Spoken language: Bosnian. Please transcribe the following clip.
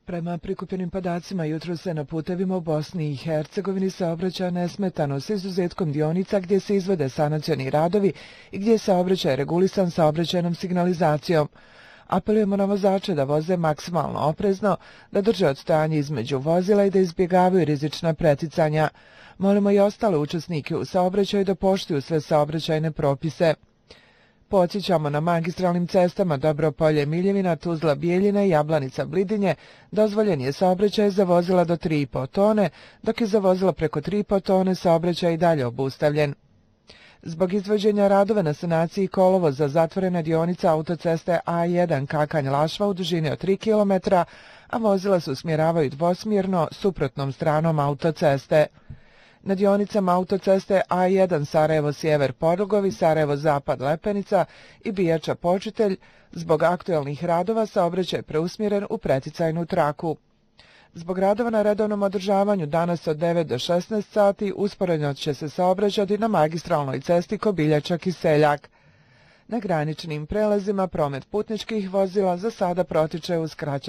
Prema prikupljenim podacima, jutros se na putevima u Bosni i Hercegovini saobraćaj nesmetano, s izuzetkom dionica gdje se izvode sanacioni radovi i gdje je saobraćaj regulisan saobraćajnom signalizacijom. Apelujemo na vozače da voze maksimalno oprezno, da drže odstojanje između vozila i da izbjegavaju rizična preticanja. Molimo i ostale učesnike u saobraćaju da poštuju sve saobraćajne propise. Podsjećamo, na magistralnim cestama Dobropolje, Miljevina, Tuzla, Bijeljina i Jablanica, Blidinje dozvoljen je saobraćaj za vozila do 3,5 tone, dok je za vozila preko 3,5 tone saobraćaj i dalje obustavljen. Zbog izvođenja radova na sanaciji kolovoza zatvorena dionica autoceste A1 Kakanj-Lašva u dužini od 3 km, a vozila se usmjeravaju dvosmjerno suprotnom stranom autoceste. Na dionicama autoceste A1 Sarajevo-Sjever Podugovi, Sarajevo-Zapad Lepenica i Bijača Počitelj zbog aktuelnih radova saobraćaj preusmjeren u preticajnu traku. Zbog radova na redovnom održavanju danas od 9 do 16 sati usporedno će se saobraćati na magistralnoj cesti Kobiljača-Kiseljak. Na graničnim prelazima promet putničkih vozila za sada protiče uz kraće